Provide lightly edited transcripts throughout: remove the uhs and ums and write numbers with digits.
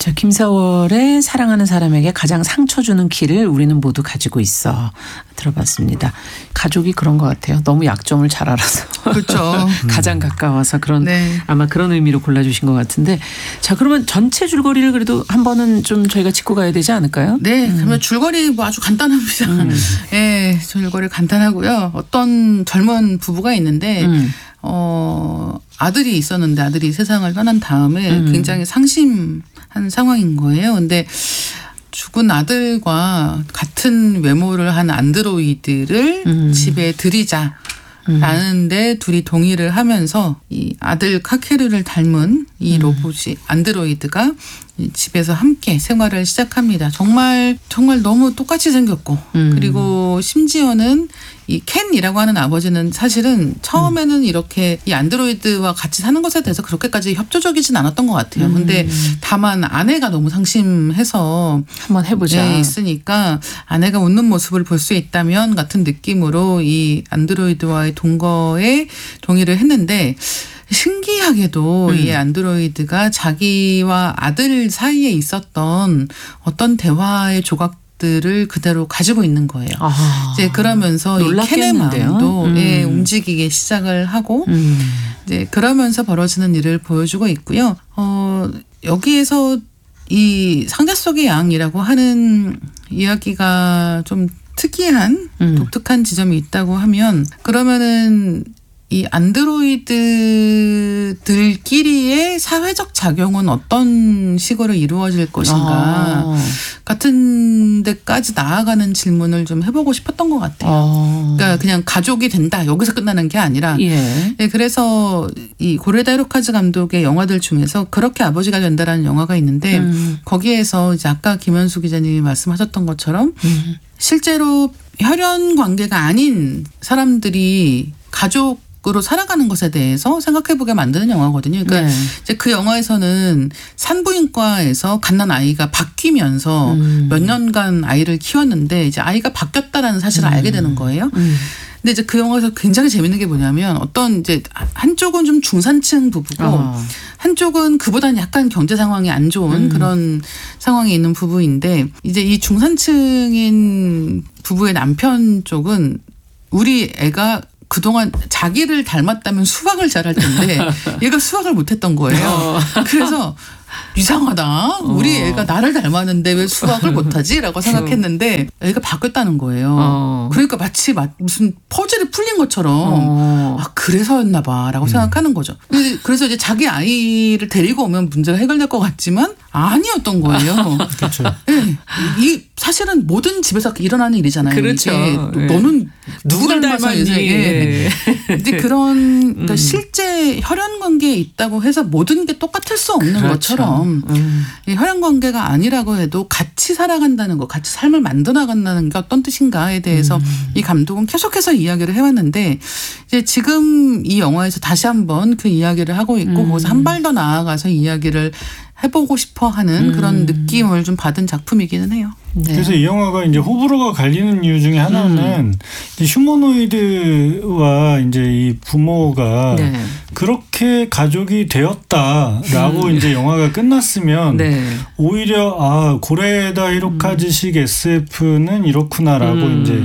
자, 김사월의 사랑하는 사람에게 가장 상처 주는 키를 우리는 모두 가지고 있어. 들어봤습니다. 가족이 그런 것 같아요. 너무 약점을 잘 알아서. 그렇죠. 가장 가까워서 그런 네. 아마 그런 의미로 골라주신 것 같은데. 자, 그러면 전체 줄거리를 그래도 한 번은 좀 저희가 짚고 가야 되지 않을까요? 네. 그러면 줄거리 뭐 아주 간단합니다. 네, 줄거리 간단하고요. 어떤 젊은 부부가 있는데 아들이 있었는데 아들이 세상을 떠난 다음에 굉장히 상심한 상황인 거예요. 근데 죽은 아들과 같은 외모를 한 안드로이드를 집에 들이자. 라는데 둘이 동의를 하면서 이 아들 카케르를 닮은 이 로봇이 안드로이드가 집에서 함께 생활을 시작합니다. 정말 너무 똑같이 생겼고 그리고 심지어는 이 켄이라고 하는 아버지는 사실은 처음에는 이렇게 이 안드로이드와 같이 사는 것에 대해서 그렇게까지 협조적이진 않았던 것 같아요. 근데 다만 아내가 너무 상심해서 한번 해보자. 네, 있으니까 아내가 웃는 모습을 볼 수 있다면 같은 느낌으로 이 안드로이드와의 동거에 동의를 했는데 신기하게도 이 안드로이드가 자기와 아들 사이에 있었던 어떤 대화의 조각들을 그대로 가지고 있는 거예요. 이제 그러면서 이 켄의 마음도 움직이기 시작을 하고 이제 그러면서 벌어지는 일을 보여주고 있고요. 여기에서 이 상자 속의 양이라고 하는 이야기가 좀 특이한 독특한 지점이 있다고 하면 그러면은 이 안드로이드들끼리의 사회적 작용은 어떤 식으로 이루어질 것인가 같은 데까지 나아가는 질문을 좀 해보고 싶었던 것 같아요. 그러니까 그냥 가족이 된다 여기서 끝나는 게 아니라 네, 그래서 이 고레다 히로카즈 감독의 영화들 중에서 그렇게 아버지가 된다라는 영화가 있는데 거기에서 이제 아까 김현수 기자님이 말씀하셨던 것처럼 실제로 혈연 관계가 아닌 사람들이 가족으로 살아가는 것에 대해서 생각해보게 만드는 영화거든요. 그러니까 이제 그 영화에서는 산부인과에서 갓난 아이가 바뀌면서 몇 년간 아이를 키웠는데 이제 아이가 바뀌었다라는 사실을 알게 되는 거예요. 근데 이제 그 영화에서 굉장히 재밌는 게 뭐냐면 어떤 이제 한쪽은 좀 중산층 부부고 한쪽은 그보다는 약간 경제 상황이 안 좋은 그런 상황에 있는 부부인데 이제 이 중산층인 부부의 남편 쪽은 우리 애가 그동안 자기를 닮았다면 수학을 잘할 텐데 얘가 수학을 못했던 거예요. 그래서 이상하다. 우리 애가 나를 닮았는데 왜 수학을 못하지? 라고 생각했는데 애가 바뀌었다는 거예요. 그러니까 마치 무슨 퍼즐이 풀린 것처럼 그래서였나 봐 라고 생각하는 거죠. 그래서 이제 자기 아이를 데리고 오면 문제가 해결될 것 같지만 아니었던 거예요. 그렇죠. 네. 이 사실은 모든 집에서 일어나는 일이잖아요. 그렇죠. 너는 누구 닮아서 닮았니? 근데 그런 그러니까 실제 혈연 관계에 있다고 해서 모든 게 똑같을 수 없는 것처럼 이 혈연 관계가 아니라고 해도 같이 살아간다는 것, 같이 삶을 만들어 나간다는 게 어떤 뜻인가에 대해서 이 감독은 계속해서 이야기를 해왔는데 이제 지금 이 영화에서 다시 한번 그 이야기를 하고 있고 거기서 한 발 더 나아가서 이야기를 해보고 싶어 하는 그런 느낌을 좀 받은 작품이기는 해요. 네. 그래서 이 영화가 이제 호불호가 갈리는 이유 중에 하나는 휴머노이드와 이제 이 부모가 그렇게 가족이 되었다라고 이제 영화가 끝났으면 오히려 고레다 히로카즈식 SF는 이렇구나라고 이제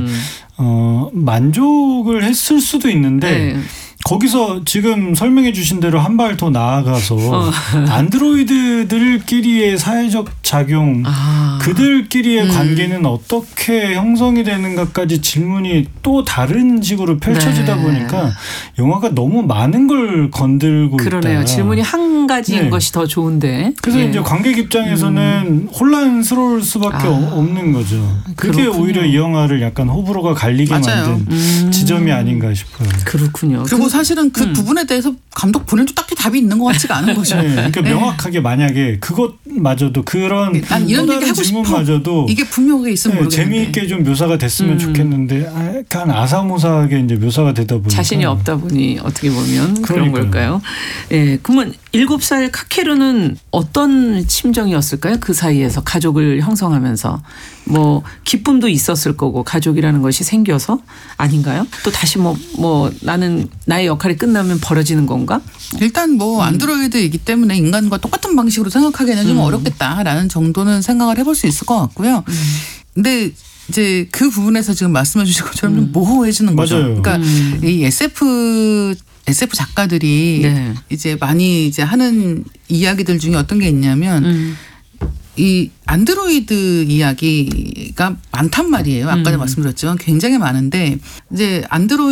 만족을 했을 수도 있는데 거기서 지금 설명해 주신 대로 한 발 더 나아가서 안드로이드들끼리의 사회적 작용, 그들끼리의 관계는 어떻게 형성이 되는가까지 질문이 또 다른 식으로 펼쳐지다 보니까 영화가 너무 많은 걸 건들고 그러네요. 있다. 질문이 한 가지인 것이 더 좋은데. 그래서 이제 관객 입장에서는 혼란스러울 수밖에 없는 거죠. 그게 그렇군요. 오히려 이 영화를 약간 호불호가 갈리게 만든 지점이 아닌가 싶어요. 그렇군요. 그리고 사실은 그 부분에 대해서 감독 본인도 딱히 답이 있는 것 같지가 않은 거죠. 그러니까 명확하게 만약에 그것마저도 그런 난 이런 얘기 하고 질문마저도 이게 분명하게 있으면 모르겠는데 재미있게 좀 묘사가 됐으면 좋겠는데 약간 아사모사하게 이제 묘사가 되다 보니까 자신이 없다 보니 어떻게 보면 그런 그러니까요. 걸까요? 예, 그러면 7살 카케루는 어떤 심정이었을까요? 그 사이에서 가족을 형성하면서 뭐 기쁨도 있었을 거고 가족이라는 것이 생겨서 아닌가요? 또 다시 뭐 나는 나의 역할이 끝나면 벌어지는 건가? 일단 뭐 안드로이드이기 때문에 인간과 똑같은 방식으로 생각하기는 좀 어렵겠다라는 정도는 생각을 해볼 수 있을 것 같고요. 근데 이제 그 부분에서 지금 말씀해 주신 것처럼 좀 모호해지는 거죠. 맞아요. 그러니까 이 SF 작가들이 네. 이제 많이 이제 하는 이야기들 중에 어떤 게 있냐면 이 안드로이드 이야기가 많단 말이에요. 아까도 말씀드렸지만 굉장히 많은데 이제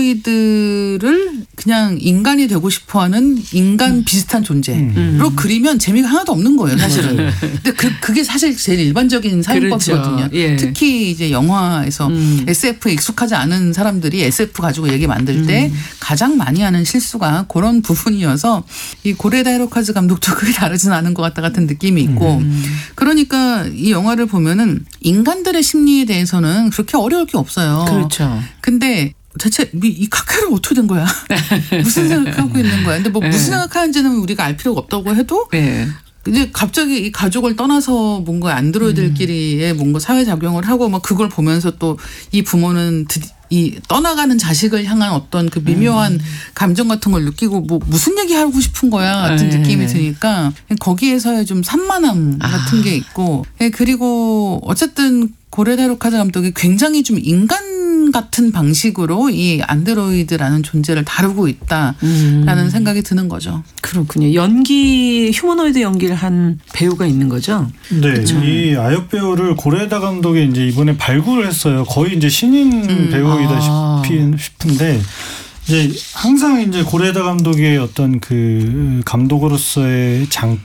안드로이드를 그냥 인간이 되고 싶어하는 인간 비슷한 존재로 그리면 재미가 하나도 없는 거예요, 사실은. 근데 그게 사실 제일 일반적인 사용법이거든요. 그렇죠. 예. 특히 이제 영화에서 SF에 익숙하지 않은 사람들이 SF 가지고 얘기 만들 때 가장 많이 하는 실수가 그런 부분이어서 이 고레다 히로카즈 감독도 크게 다르진 않은 것 같은 느낌이 있고 그러니까 이 영화를 보면은 인간들의 심리에 대해서는 그렇게 어려울 게 없어요. 그렇죠. 근데 대체 이 카케루가 어떻게 된 거야? 무슨 생각하고 있는 거야? 근데 뭐 무슨 생각하는지는 우리가 알 필요가 없다고 해도 네. 이제 갑자기 이 가족을 떠나서 뭔가 안드로이드들끼리의 뭔가 사회작용을 하고 막 그걸 보면서 또 이 부모는 이 떠나가는 자식을 향한 어떤 그 미묘한 감정 같은 걸 느끼고 뭐 무슨 얘기 하고 싶은 거야 같은 느낌이 드니까 거기에서의 좀 산만함 같은 게 있고 그리고 어쨌든 고레다 히로카즈 감독이 굉장히 좀 인간 같은 방식으로 이 안드로이드라는 존재를 다루고 있다라는 생각이 드는 거죠. 그렇군요. 휴머노이드 연기를 한 배우가 있는 거죠? 네, 그렇죠. 이 아역 배우를 고레다 감독이 이제 이번에 발굴을 했어요. 거의 이제 신인 배우이다시피 싶은데 이제 항상 이제 고레다 감독의 어떤 그 감독으로서의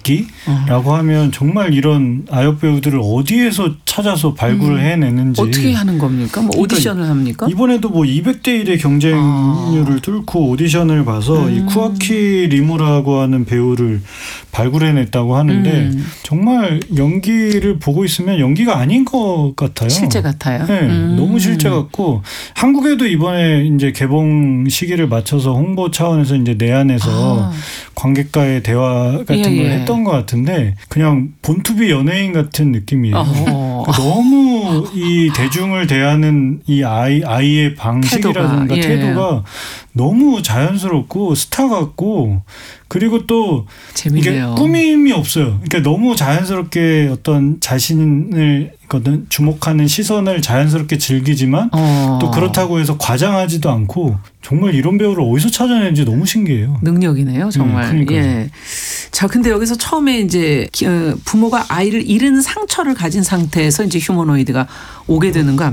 장기라고 하면 정말 이런 아역 배우들을 어디에서 찾아서 발굴을 해내는지 어떻게 하는 겁니까? 뭐 오디션을 그러니까 합니까? 이번에도 뭐 200대 1의 경쟁률을 뚫고 오디션을 봐서 이 쿠아키 리무라고 하는 배우를 발굴해냈다고 하는데 정말 연기를 보고 있으면 연기가 아닌 것 같아요. 실제 같아요. 네, 너무 실제 같고 한국에도 이번에 이제 개봉 시기를 맞춰서 홍보 차원에서 이제 내한에서 관객과의 대화 같은 걸 했던 것 같은데 그냥 본투비 연예인 같은 느낌이에요. 너무 이 대중을 대하는 이 아이의 방식이라든가 태도가 너무 자연스럽고 스타 같고 그리고 또 재밌네요. 이게 꾸밈이 없어요. 그러니까 너무 자연스럽게 어떤 자신을 주목하는 시선을 자연스럽게 즐기지만 또 그렇다고 해서 과장하지도 않고 정말 이런 배우를 어디서 찾아내는지 너무 신기해요. 능력이네요, 정말. 그러니까요. 예. 자, 근데 여기서 처음에 이제 부모가 아이를 잃은 상처를 가진 상태에서 이제 휴머노이드가 오게 되는 거